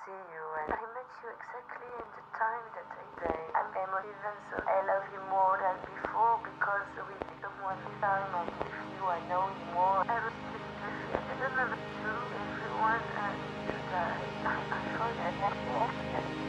see you, and I met you exactly in the time that I made. I'm emotive, and so